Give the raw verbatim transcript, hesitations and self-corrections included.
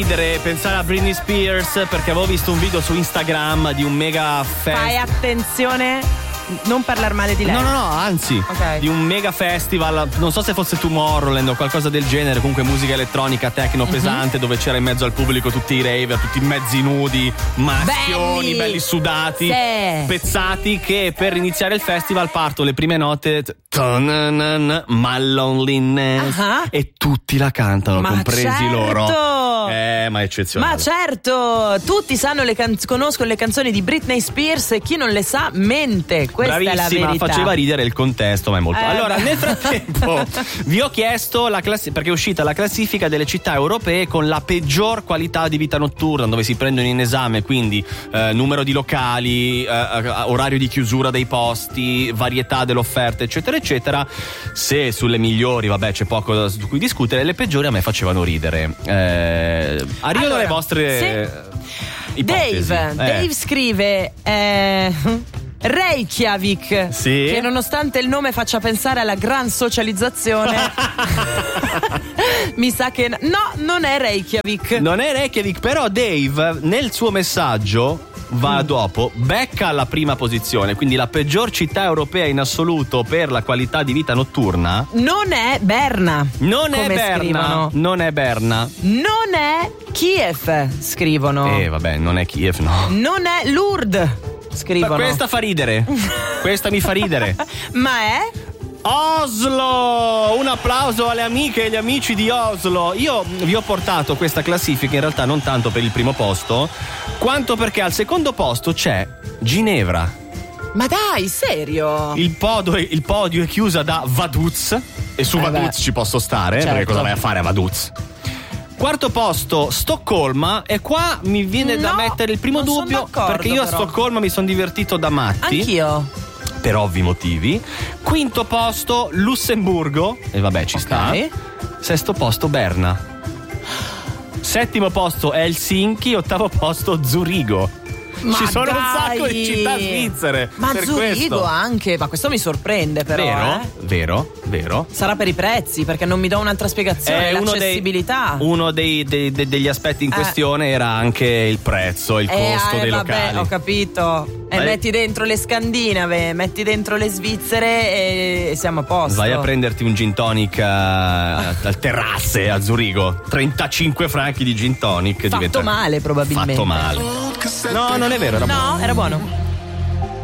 Pensare a Britney Spears perché avevo visto un video su Instagram di un mega fest. Fai attenzione, non parlare male di lei. No, no, no, anzi, okay. Di un mega festival, non so se fosse Tomorrowland o qualcosa del genere, comunque musica elettronica, techno mm-hmm. pesante, dove c'era in mezzo al pubblico tutti i raver, tutti mezzi nudi, maschioni, belli, belli sudati, sì. pezzati, che per iniziare il festival partono le prime note My Loneliness uh-huh. e tutti la cantano, ma compresi certo. loro. Eh, ma è eccezionale. Ma certo, tutti sanno le can- conoscono le canzoni di Britney Spears e chi non le sa mente. Questa Bravissima, è la verità. Faceva ridere il contesto, ma è molto. Eh, allora, beh. nel frattempo vi ho chiesto la classi- perché è uscita la classifica delle città europee con la peggior qualità di vita notturna, dove si prendono in esame quindi eh, numero di locali, eh, orario di chiusura dei posti, varietà dell'offerta, eccetera eccetera. Se sulle migliori, vabbè, c'è poco su cui discutere, le peggiori a me facevano ridere. Eh, arrivano allora, le vostre sì. ipotesi. Dave, eh. Dave scrive eh, Reykjavik, sì. che nonostante il nome faccia pensare alla gran socializzazione mi sa che no, non è Reykjavik. Non è Reykjavik, però Dave nel suo messaggio va mm. dopo, becca alla prima posizione, quindi la peggior città europea in assoluto per la qualità di vita notturna. Non è Berna. Non è Berna. Scrivono. Non è Berna. Non è Kiev, scrivono. Eh, vabbè, non è Kiev, no. Non è Lourdes, scrivono. Ma questa fa ridere. Questa mi fa ridere. Ma è Oslo! Un applauso alle amiche e agli amici di Oslo. Io vi ho portato questa classifica in realtà non tanto per il primo posto, quanto perché al secondo posto c'è Ginevra. Ma dai, serio? Il podio, il podio è chiusa da Vaduz, e su eh Vaduz beh. ci posso stare, certo. Perché cosa vai a fare a Vaduz? Quarto posto Stoccolma, e qua mi viene no, da mettere il primo dubbio, perché io a però. Stoccolma mi sono divertito da matti. Anch'io. Per ovvi motivi. Quinto posto Lussemburgo, e vabbè ci okay. sta. Sesto posto Berna. Settimo posto Helsinki. Ottavo posto Zurigo. Ma ci sono dai. un sacco di città svizzere. Ma per Zurigo questo. anche. Ma questo mi sorprende però. Vero, eh? vero, vero. Sarà per i prezzi, perché non mi do un'altra spiegazione. È l'accessibilità. Uno dei, dei, dei, degli aspetti in eh. questione era anche il prezzo, il eh, costo eh, dei vabbè, locali. Ho capito. E eh, metti dentro le scandinave, metti dentro le svizzere e siamo a posto. Vai a prenderti un gin tonic al terrazze a Zurigo. trentacinque franchi di gin tonic. Fatto diventa... male probabilmente. Fatto male. No, non è vero, era no, buono. era buono.